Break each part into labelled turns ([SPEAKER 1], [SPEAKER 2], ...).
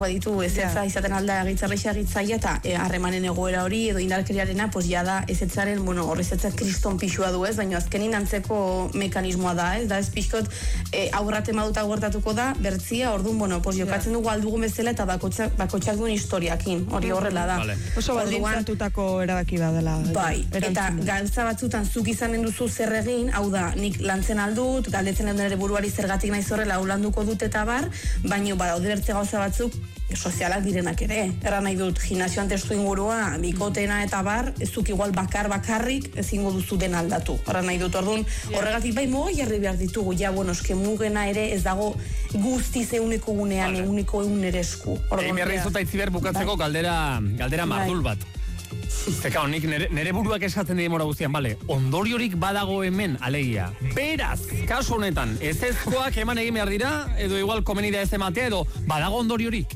[SPEAKER 1] ditu ezetza izaten alda gitzarrexagitzaia eta harremanen egoera hori edo indarkeriarena pues ja da ezetzaren, bueno, horrezetzat kriston pixua du ez, baina azkenin antzeko mekanismoa da, ez da ez pixkot aurrate maduta gortatuko da, bertzia, orduan, bueno, pues jokatzen dugu aldugun bezala eta bakotxak duen historiakin, hori horrela da.
[SPEAKER 2] Oso baldintzatutako erabaki badela.
[SPEAKER 1] Bai, eta gauza batzutan zuk izanen duzu zer egin, hau da, nik lantzen aldut, galdetzen aldun ere buruari zergatik naiz horrela, hau landuko dut eta bar, baina badaude bertze gauza batzuk sozialak direnak ere. Erra nahi dut, gimnasioan testu ingurua, bikotena eta bar, ez duk igual bakarrik ezingo duzu den aldatu. Erra nahi dut, orduan, horregatik bai mugo jarri behar ditugu, ja, bueno, eske mugena ere ez dago guztiz euneko gunean, euneko esku.
[SPEAKER 3] Egin behar dizuta itziber bukatzeko galdera mardul bat. Zeka, honik, nere buruak esaten demora guztian, bale, ondoriorik badago hemen, alegia. Beraz, kasu honetan, ezezkoak eman egin behar dira, edo igual komenida ez ematea, edo badago ondoriorik?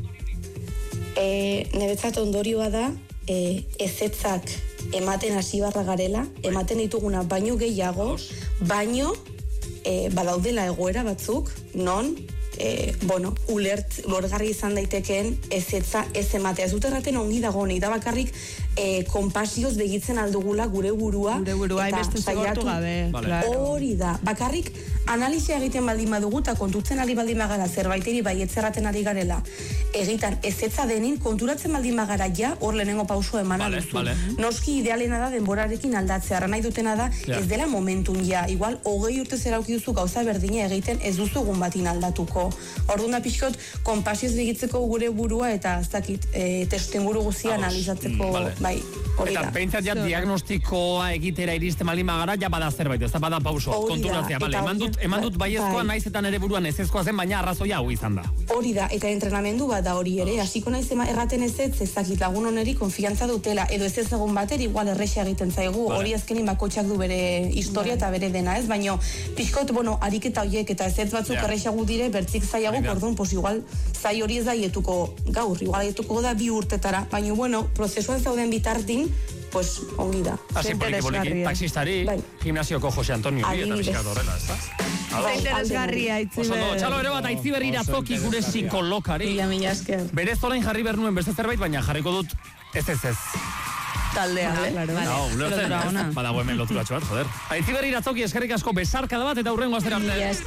[SPEAKER 1] Niretzat ondorioa da, ezetzak ematen hasi barra garela, ematen dituguna baino gehiago, baino badaudela egoera batzuk, non, ulergarri izan daitekeen ezetza ez ematea. Ez dut erraten ongi dago honi, da bakarrik konpasioz begitzen aldugula gure burua
[SPEAKER 2] eta saiatu gabe.
[SPEAKER 1] Hori da, bakarrik analizia egiten baldin badugu eta kontutzen ari baldin bagara zerbaiteri bai etzerraten ari garela egitan ezetza denin konturatzen baldin bagara ja hor lehenengo pauso emana duzu. Noski idealena da denborarekin aldatzea, nahi dutena da ez dela momentun ja, igual 20 urte zerauki duzu gauza berdina egiten ez duzu egun batin aldatuko. Orduan da pixkot konpasioz begitzeko gure burua eta ez dakit testu inguru guzia analizatzeko bai.
[SPEAKER 3] Eta pentsat ja diagnostikoa egitera iristen baldin bagara ja bada zerbait, ez da bada pauso, konturatzea, bale, eman dut baiezkoa naiz eta nere buruan ezezkoa zen, baina arrazoia hau izan da.
[SPEAKER 1] Hori da, eta entrenamendu bat da hori ere, hasiko naiz erraten ez dakit lagun honeri konfiantza dutela, edo ez egun bater, igual errexea egiten zaigu, hori azkenin bakotxak du bere historia eta bere dena ez, baina pixkot, ariketa horiek eta ez batzuk errexagu dire, bertzik zaiago, orduan, pues igual, zai hori ez da ietuko gaur, igual ietuko da 2 urtetara, baina, prozesuan zauden bitartin, pues ongi da.
[SPEAKER 3] Asi poliki, taxistari, gimnasioko Jose Antonio eta bizkat horrela, ez da?
[SPEAKER 2] Interesgarria, Itziber.
[SPEAKER 3] Txalo ere bat, Itziber Irazoki gure psikolokari.
[SPEAKER 1] Mila esker.
[SPEAKER 3] Berez orain jarri behar nuen beste zerbait, baina jarriko dut ez.
[SPEAKER 2] Taldea,
[SPEAKER 3] ulertzen, badago hemen loturatxo bat, joder. Itziber Irazoki eskerrik asko besarkada bat eta hurrengo astera arte.